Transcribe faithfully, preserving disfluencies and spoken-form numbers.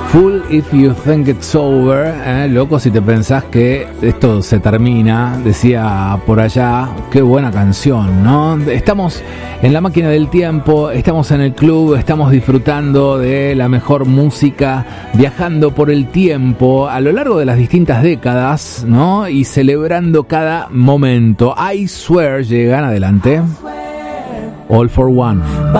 Fool if you think it's over, eh, loco si te pensás que esto se termina, decía por allá. Qué buena canción, ¿no? Estamos en la máquina del tiempo, estamos en el club, estamos disfrutando de la mejor música, viajando por el tiempo a lo largo de las distintas décadas, ¿no? Y celebrando cada momento. I Swear llegan adelante. All for One.